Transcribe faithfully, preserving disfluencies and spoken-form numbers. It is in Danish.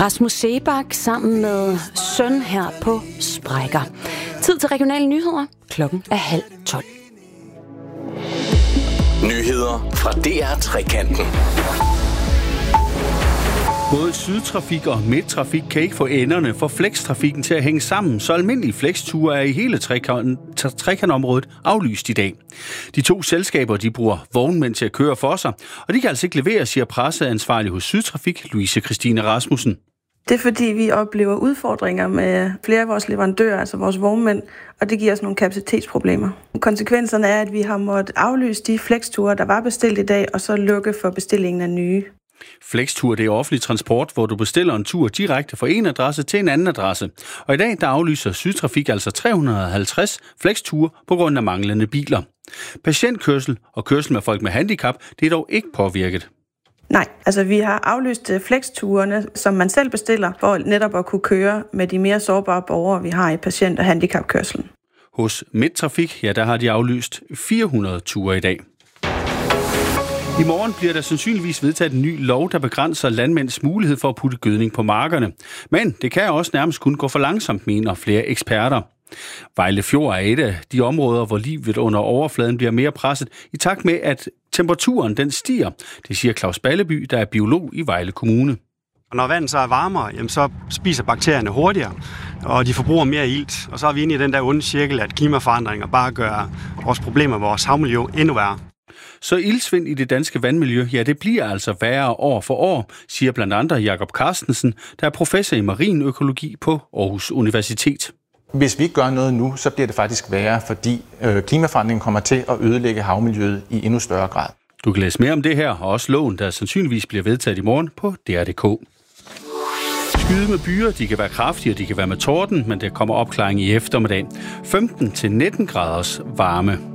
Rasmus Seebach sammen med søn her på Sprækker. Tid til regionale nyheder. Klokken er halv tolv. Nyheder fra D R Trekanten. Både Sydtrafik og Midttrafik kan ikke få enderne for flextrafikken til at hænge sammen, så almindelige flexture er i hele trekantområdet aflyst i dag. De to selskaber de bruger vognmænd til at køre for sig, og de kan altså ikke levere, siger presseansvarlig hos Sydtrafik, Louise Christine Rasmussen. Det er fordi, vi oplever udfordringer med flere af vores leverandører, altså vores vognmænd, og det giver os nogle kapacitetsproblemer. Konsekvenserne er, at vi har måttet aflyse de flexture, der var bestilt i dag, og så lukke for bestillingen af nye. Flextur, det er offentlig transport, hvor du bestiller en tur direkte fra en adresse til en anden adresse. Og i dag, der aflyser Sydtrafik altså tre hundrede og halvtreds flexture på grund af manglende biler. Patientkørsel og kørsel med folk med handicap, det er dog ikke påvirket. Nej, altså vi har aflyst flexturene, som man selv bestiller, for netop at kunne køre med de mere sårbare borgere, vi har i patient- og handicapkørselen. Hos Midttrafik, ja, der har de aflyst fire hundrede ture i dag. I morgen bliver der sandsynligvis vedtaget en ny lov, der begrænser landmænds mulighed for at putte gødning på markerne. Men det kan også nærmest kun gå for langsomt, mener flere eksperter. Vejle Fjord er et af de områder, hvor livet under overfladen bliver mere presset, i takt med, at temperaturen den stiger. Det siger Claus Balleby, der er biolog i Vejle Kommune. Når vandet så er varmere, jamen så spiser bakterierne hurtigere, og de forbruger mere ilt. Og så er vi inde i den der onde cirkel, at klimaforandringer bare gør vores problemer med vores havmiljø endnu værre. Så iltsvind i det danske vandmiljø, ja, det bliver altså værre år for år, siger blandt andre Jakob Carstensen, der er professor i marinøkologi på Aarhus Universitet. Hvis vi ikke gør noget nu, så bliver det faktisk værre, fordi øh, klimaforandringen kommer til at ødelægge havmiljøet i endnu større grad. Du kan læse mere om det her, og også loven, der sandsynligvis bliver vedtaget i morgen på D R punktum d k. Skyde med byer, de kan være kraftige, og de kan være med torden, men der kommer opklaring i eftermiddag. femten til nitten graders varme.